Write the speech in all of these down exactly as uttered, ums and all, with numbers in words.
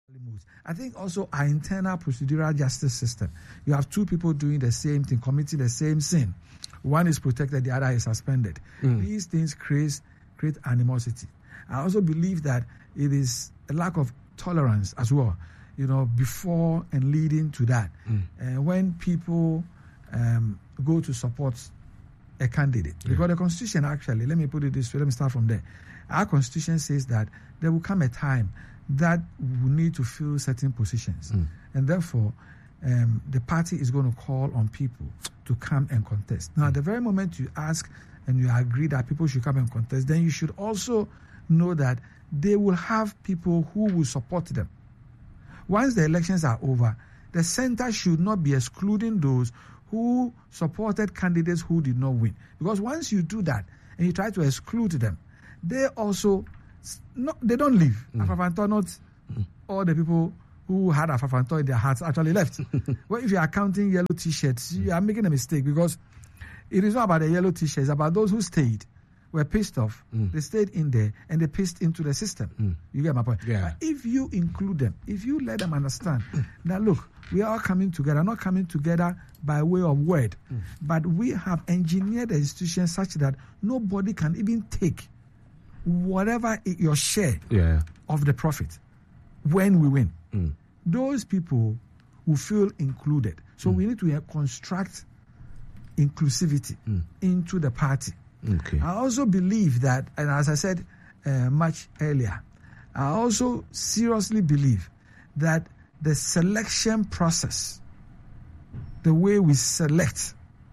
I think also our internal procedural justice system. You have two people doing the same thing, committing the same sin. One is protected, the other is suspended. Mm. These things create, create animosity. I also believe that it is a lack of tolerance as well, you know, before and leading to that. Mm. Uh, when people um, go to support a candidate, yeah. because the Constitution actually, let me put it this way, let me start from there. Our Constitution says that there will come a time that we need to fill certain positions. Mm. And therefore, um, the party is going to call on people to come and contest. Now, mm. at the very moment you ask and you agree that people should come and contest, then you should also know that they will have people who will support them. Once the elections are over, the center should not be excluding those who supported candidates who did not win. Because once you do that and you try to exclude them, they also, no, they don't leave. Mm. Afafanto, not mm. all the people who had Afafanto in their hearts actually left. Well, if you are counting yellow T-shirts, you are making a mistake, because it is not about the yellow T-shirts, it's about those who stayed, were pissed off, mm. they stayed in there, and they pissed into the system. Mm. You get my point? Yeah. But if you include them, if you let them understand that, look, we are all coming together, not coming together by way of word, mm. but we have engineered the institution such that nobody can even take whatever your share yeah. of the profit when we win. Mm. Those people will feel included. So mm. we need to uh, construct inclusivity mm. into the party. Okay. I also believe that, and as I said uh, much earlier, I also seriously believe that the selection process, the way we select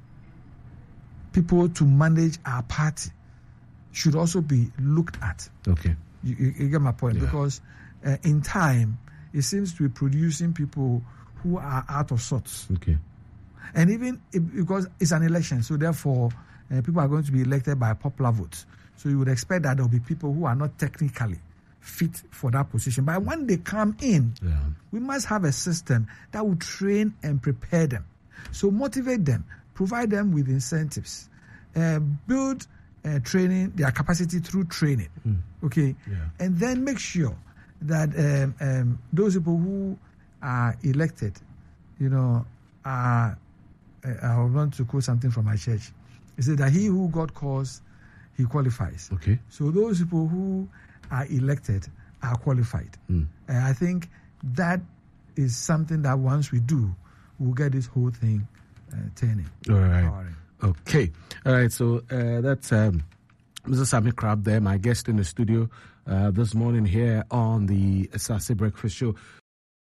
people to manage our party, should also be looked at. Okay. You, you, you get my point? Yeah. Because uh, in time, it seems to be producing people who are out of sorts. Okay. And even if, because it's an election, so therefore uh, people are going to be elected by popular votes. So you would expect that there will be people who are not technically fit for that position. But when they come in, yeah. we must have a system that will train and prepare them. So motivate them, provide them with incentives, uh, build uh, training, their capacity through training. Mm. Okay? Yeah. And then make sure that um, um, those people who are elected, you know, are, uh, I want to quote something from my church. It said that he who God calls, he qualifies. Okay. So those people who are elected are qualified. Mm. And I think that is something that once we do, we'll get this whole thing uh, turning. All right. Powering. Okay. All right. So uh, that's um, Mister Sammy Crab there, my guest in the studio uh, this morning here on the Asase Breakfast Show.